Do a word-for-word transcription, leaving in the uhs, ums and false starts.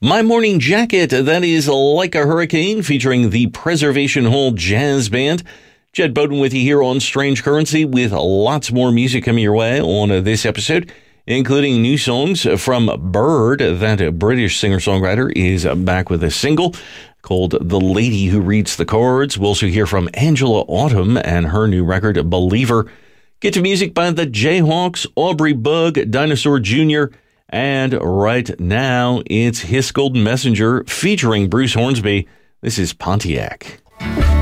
My Morning Jacket, that is Like a Hurricane, featuring the Preservation Hall Jazz Band. Jed Bowden with you here on Strange Currency, with lots more music coming your way on this episode, including new songs from Bird. That British singer-songwriter is back with a single called The Lady Who Reads the Cards. We'll also hear from Angela Autumn and her new record, Believer. Get to music by the Jayhawks, Aubrey Bug, Dinosaur Junior, and right now, it's His Golden Messenger featuring Bruce Hornsby. This is Pontiac.